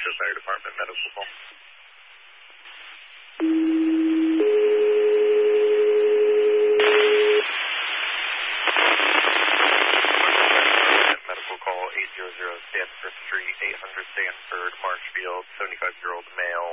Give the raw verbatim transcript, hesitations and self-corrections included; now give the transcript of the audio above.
Marshfield Fire Department medical call. Medical call eight hundred Stanford Street, eight hundred Stanford, Marshfield, seventy-five-year-old male,